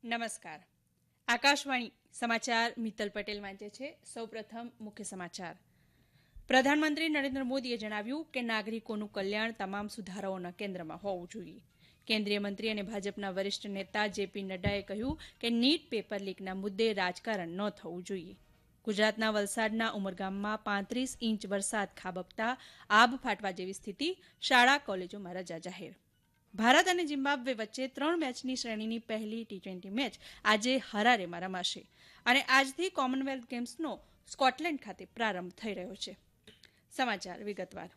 નમસ્કાર. આકાશવાણી સમાચાર મિત્તલ પટેલ વાંચે છે. સૌપ્રથમ મુખ્ય સમાચાર. પ્રધાનમંત્રી નરેન્દ્ર મોદીએ જણાવ્યું કે નાગરિકોનું કલ્યાણ તમામ સુધારાઓના કેન્દ્રમાં હોવું જોઈએ. કેન્દ્રીય મંત્રી અને ભાજપના વરિષ્ઠ નેતા જેપી નડ્ડાએ કહ્યું કે નીટ પેપર લીકના મુદ્દે રાજકારણ ન થવું જોઈએ. ગુજરાતના વલસાડના ઉમરગામમાં 35 ઇંચ વરસાદ ખાબકતા આબ ફાટવા જેવી સ્થિતિ, શાળા કોલેજોમાં રજા જાહેર. ભારત અને ઝિમ્બાબ્વે વચ્ચે 3 મેચની શ્રેણીની પહેલી ટી20 મેચ આજે હરારેમાં રમાશે અને આજથી કોમનવેલ્થ ગેમ્સનો સ્કોટલેન્ડ ખાતે પ્રારંભ થઈ રહ્યો છે. સમાચાર વિગતવાર.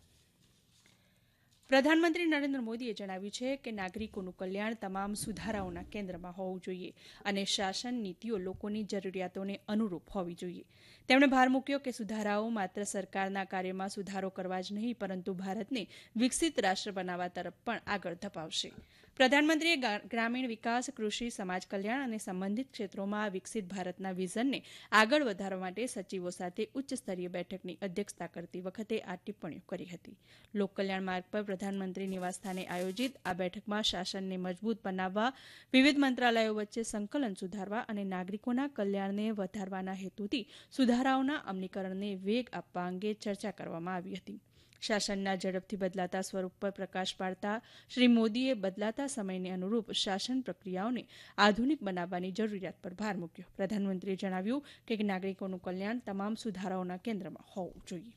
પ્રધાનમંત્રી નરેન્દ્ર મોદીએ જણાવ્યું છે કે નાગરિકોનું કલ્યાણ તમામ સુધારાઓના કેન્દ્રમાં હોવું જોઈએ અને શાસન નીતિઓ લોકોની જરૂરિયાતોને અનુરૂપ હોવી જોઈએ. તેમણે ભાર મૂક્યો કે સુધારાઓ માત્ર સરકારના કાર્યમાં સુધારો કરવા જ નહીં, પરંતુ ભારતને વિકસિત રાષ્ટ્ર બનાવવા તરફ પણ આગળ ધપાવશે. પ્રધાનમંત્રીએ ગ્રામીણ વિકાસ, કૃષિ, સમાજ કલ્યાણ અને સંબંધિત ક્ષેત્રોમાં વિકસિત ભારતના વિઝનને આગળ વધારવા માટે સચિવો સાથે ઉચ્ચસ્તરીય બેઠકની અધ્યક્ષતા કરતી વખતે આ ટિપ્પણીઓ કરી હતી. લોકકલ્યાણ માર્ગ પર પ્રધાનમંત્રી નિવાસસ્થાને આયોજિત આ બેઠકમાં શાસનને મજબૂત બનાવવા, વિવિધ મંત્રાલયો વચ્ચે સંકલન સુધારવા અને નાગરિકોના કલ્યાણને વધારવાના હેતુથી સુધારાઓના અમલીકરણને વેગ આપવા અંગે ચર્ચા કરવામાં આવી હતી. શાસનના ઝડપથી બદલાતા સ્વરૂપ પર પ્રકાશ પાડતા શ્રી મોદીએ બદલાતા સમયને અનુરૂપ શાસન પ્રક્રિયાઓને આધુનિક બનાવવાની જરૂરિયાત પર ભાર મૂક્યો. પ્રધાનમંત્રીએ જણાવ્યું કે નાગરિકોનું કલ્યાણ તમામ સુધારાઓના કેન્દ્રમાં હોવું જોઈએ.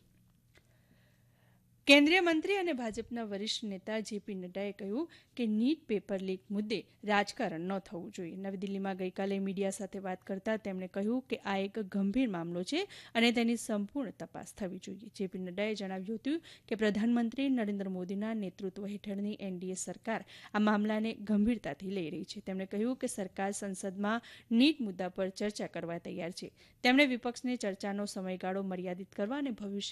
કેન્દ્રીય મંત્રી અને ભાજપના વરિષ્ઠ નેતા જેપી નડ્ડાએ કહ્યું કે નીટ પેપર લીક મુદ્દે રાજકારણ ન થવું જોઈએ. નવી દિલ્હીમાં ગઈકાલે મીડિયા સાથે વાત કરતા તેમણે કહ્યું કે આ એક ગંભીર મામલો છે અને તેની સંપૂર્ણ તપાસ થવી જોઈએ. જેપી નડ્ડાએ જણાવ્યું હતું કે પ્રધાનમંત્રી નરેન્દ્ર મોદીના નેતૃત્વ હેઠળની એનડીએ સરકાર આ મામલાને ગંભીરતાથી લઈ રહી છે. તેમણે કહ્યું કે સરકાર સંસદમાં નીટ મુદ્દા પર ચર્ચા કરવા તૈયાર છે. તેમણે વિપક્ષને ચર્ચાનો સમયગાળો મર્યાદિત કરવા અને ભવિષ્ય